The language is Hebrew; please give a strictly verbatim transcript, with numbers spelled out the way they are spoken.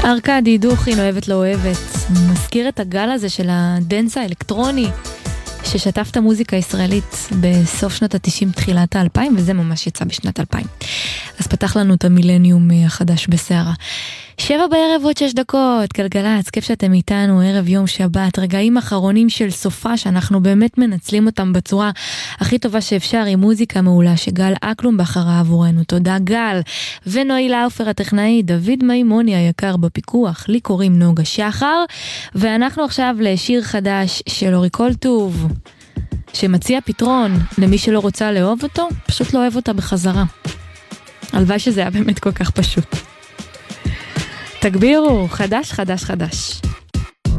ארקדי דוכין, אוהבת לא אוהבת, מזכיר את הגל הזה של הדנס האלקטרוני ששטף את המוזיקה הישראלית בסוף שנות ה-תשעים, תחילת ה-אלפיים, וזה ממש יצא בשנת אלפיים. אז פתח לנו את המילניום החדש בסערה. שבע בערב עוד שש דקות, גלגלץ, כיף שאתם איתנו, ערב יום שבת, רגעים אחרונים של סופה שאנחנו באמת מנצלים אותם בצורה הכי טובה שאפשר, עם מוזיקה מעולה שגל אקלום בחרה עבורנו. תודה גל, ונועי לאופר הטכנאי, דוד מימוני היקר בפיקוח, לי קוראים נוגה שחר, ואנחנו עכשיו לשיר חדש של אורי קולטוב, שמציע פתרון למי שלא רוצה לאהוב אותו, פשוט לא אוהב אותה בחזרה. הלוואי שזה היה באמת כל כך פשוט. תגבירו, חדש, חדש, חדש.